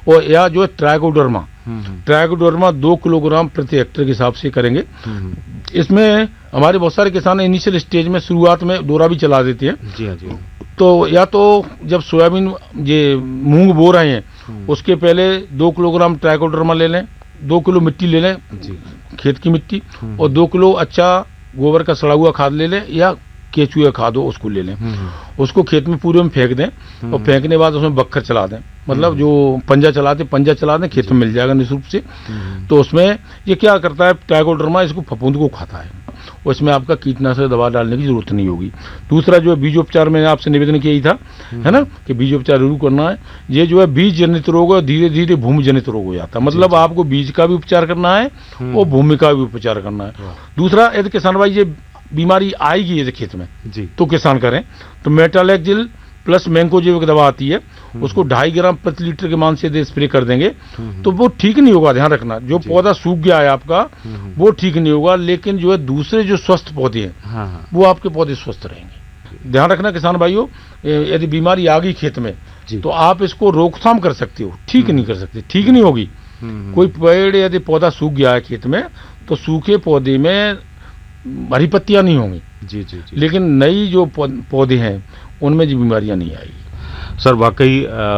और या जो है ट्राइकोडर्मा 2 किलोग्राम प्रति हेक्टेयर के हिसाब से करेंगे। इसमें हमारे बहुत सारे किसान इनिशियल स्टेज में शुरुआत में डोरा भी चला देते हैं। जी हाँ जी। तो या तो जब सोयाबीन ये मूंग बो रहे हैं उसके पहले 2 किलोग्राम ट्राइकोडर्मा ले लें, 2 किलो मिट्टी ले लें जी, खेत की मिट्टी, और 2 किलो अच्छा गोबर का सड़ा हुआ खाद ले लें या केचुआ खाद हो उसको ले लें। उसको खेत में पूरे में फेंक दें और फेंकने के बाद उसमें बक्खर चला दें, मतलब जो पंजा चला दें, खेत में मिल जाएगा निःशुल्क से। तो उसमें ये क्या करता है, ट्राइकोडर्मा इसको फफूंद को खाता है और इसमें आपका कीटनाशक दवा डालने की जरूरत नहीं होगी। दूसरा जो है बीजोपचार, मैंने आपसे निवेदन किया ही था, है ना, कि बीजोपचार जरूर करना है। ये जो है बीज जनित रोग धीरे धीरे भूमि जनित रोग हो जाता है, मतलब आपको बीज का भी उपचार करना है और भूमि का भी उपचार करना है। दूसरा, यदि किसान भाई ये बीमारी आएगी यदि खेत में जी, तो किसान करें तो मेटालेक्जिल प्लस मैंकोजेब दवा आती है, उसको 2.5 ग्राम प्रति लीटर के मान से स्प्रे कर देंगे तो वो ठीक नहीं होगा। ध्यान रखना, जो पौधा सूख गया है आपका वो ठीक नहीं होगा, लेकिन जो है दूसरे जो स्वस्थ पौधे हैं वो आपके पौधे स्वस्थ रहेंगे। ध्यान रखना किसान भाइयों, यदि बीमारी आ गई खेत में तो आप इसको रोकथाम कर सकते हो, ठीक नहीं कर सकते, ठीक नहीं होगी। कोई पेड़ यदि पौधा सूख गया है खेत में तो सूखे पौधे में हरी पत्तियां नहीं होंगी जी, लेकिन नई जो पौधे हैं उनमें जो बीमारियां नहीं आएगी। सर वाकई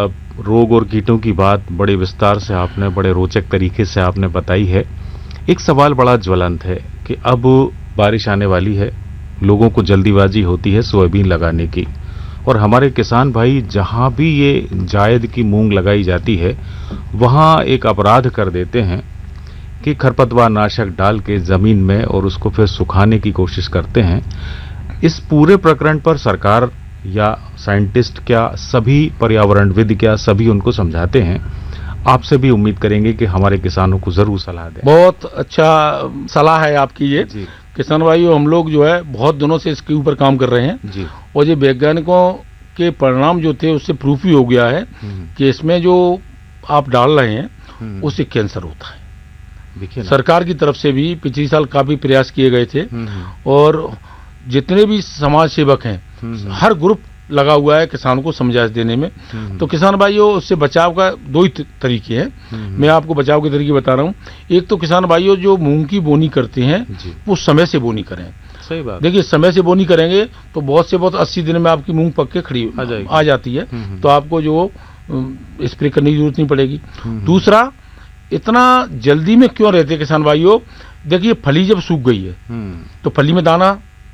रोग और कीटों की बात बड़े विस्तार से आपने, बड़े रोचक तरीके से आपने बताई है। एक सवाल बड़ा ज्वलंत है कि अब बारिश आने वाली है, लोगों को जल्दीबाजी होती है सोयाबीन लगाने की, और हमारे किसान भाई जहां भी ये जायद की मूंग लगाई जाती है वहां एक अपराध कर देते हैं कि खरपतवार नाशक डाल के जमीन में और उसको फिर सुखाने की कोशिश करते हैं। इस पूरे प्रकरण पर सरकार या साइंटिस्ट क्या, सभी पर्यावरणविद क्या, सभी उनको समझाते हैं? आपसे भी उम्मीद करेंगे कि हमारे किसानों को जरूर सलाह दें। बहुत अच्छा सलाह है आपकी ये जी। किसान भाइयों, हम लोग जो है बहुत दिनों से इसके ऊपर काम कर रहे हैं जी, और ये वैज्ञानिकों के परिणाम जो थे उससे प्रूफ भी हो गया है कि इसमें जो आप डाल रहे हैं उससे कैंसर होता है। सरकार की तरफ से भी पिछले साल काफी प्रयास किए गए थे और जितने भी समाज सेवक हैं हर ग्रुप लगा हुआ है किसानों को समझा देने में। तो किसान भाइयों, उससे बचाव का 2 ही तरीके हैं। मैं आपको बचाव के तरीके बता रहा हूँ। एक तो किसान भाइयों जो मूंग की बोनी करते हैं वो समय से बोनी करें। सही बात। देखिए, समय से बोनी करेंगे तो बहुत से बहुत 80 दिन में आपकी मूंग पक के खड़ी आ जाती है, तो आपको जो स्प्रे करने की जरूरत नहीं पड़ेगी। दूसरा, इतना जल्दी में क्यों रहते किसान भाइयों, देखिए फली जब सूख गई है तो फली में दाना,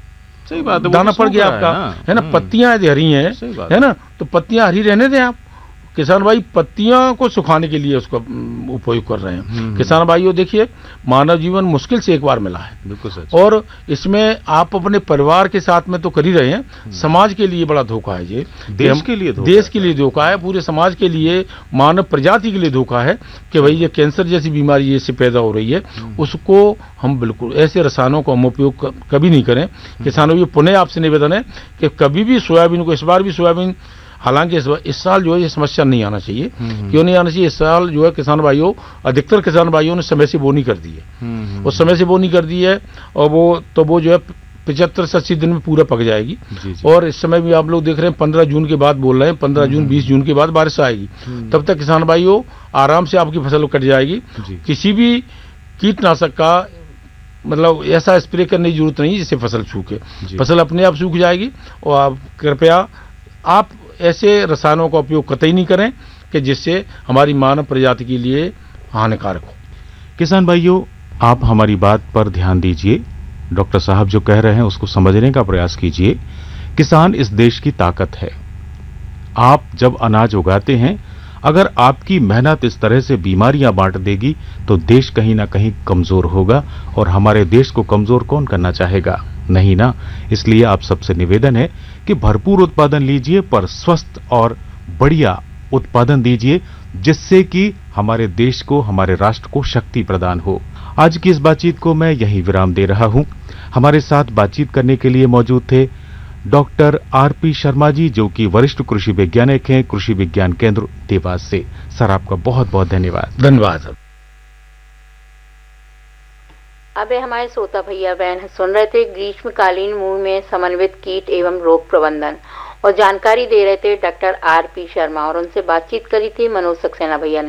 सही बात है, दाना पड़ गया आपका, है ना, पत्तियां यदि हरी हैं, है ना, तो पत्तियां हरी रहने दें आप। किसान भाई पत्तियां को सुखाने के लिए उसका उपयोग कर रहे हैं। किसान भाइयों देखिए, मानव जीवन मुश्किल से एक बार मिला है, बिल्कुल सच। और इसमें आप अपने परिवार के साथ में तो कर ही रहे हैं, समाज के लिए बड़ा धोखा है ये, देश के लिए धोखा है, पूरे समाज के लिए, मानव प्रजाति के लिए धोखा है कि भाई ये कैंसर जैसी बीमारी इससे पैदा हो रही है, उसको हम बिल्कुल ऐसे रसायनों का हम उपयोग कभी नहीं करें। किसानों ये पुनः आपसे निवेदन है कि कभी भी सोयाबीन को, इस बार भी सोयाबीन, हालांकि इस साल जो है ये समस्या नहीं आना चाहिए। क्यों नहीं आना चाहिए? इस साल जो है किसान भाइयों, अधिकतर किसान भाइयों ने समय से बोनी कर दी है, और समय से बोनी कर दी है, और वो जो है 75 से 80 दिन में पूरा पक जाएगी जी। और इस समय भी आप लोग देख रहे हैं 15 जून के बाद बोल रहे हैं, 15 जून 20 जून के बाद बारिश आएगी, तब तक किसान भाइयों आराम से आपकी फसल कट जाएगी। किसी भी कीटनाशक का मतलब ऐसा स्प्रे करने की जरूरत नहीं जिससे फसल सूखे, फसल अपने आप सूख जाएगी। और आप कृपया आप ऐसे रसायनों का उपयोग कतई नहीं करें कि जिससे हमारी मानव प्रजाति के लिए हानिकारक हो। किसान भाइयों, आप हमारी बात पर ध्यान दीजिए, डॉक्टर साहब जो कह रहे हैं उसको समझने का प्रयास कीजिए। किसान इस देश की ताकत है। आप जब अनाज उगाते हैं, अगर आपकी मेहनत इस तरह से बीमारियां बांट देगी तो देश कहीं ना कहीं कमजोर होगा, और हमारे देश को कमजोर कौन करना चाहेगा? नहीं ना। इसलिए आप सबसे निवेदन है कि भरपूर उत्पादन लीजिए, पर स्वस्थ और बढ़िया उत्पादन दीजिए, जिससे कि हमारे देश को, हमारे राष्ट्र को शक्ति प्रदान हो। आज की इस बातचीत को मैं यहीं विराम दे रहा हूं। हमारे साथ बातचीत करने के लिए मौजूद थे डॉक्टर आरपी शर्मा जी, जो कि वरिष्ठ कृषि वैज्ञानिक हैं, कृषि विज्ञान केंद्र देवास से। सर, आपका बहुत बहुत धन्यवाद। धन्यवाद। अब हमारे श्रोता भैया बहन सुन रहे थे ग्रीष्मकालीन मूंग में समन्वित कीट एवं रोग प्रबंधन, और जानकारी दे रहे थे डॉक्टर आरपी शर्मा, और उनसे बातचीत करी थी मनोज सक्सेना भैया ने।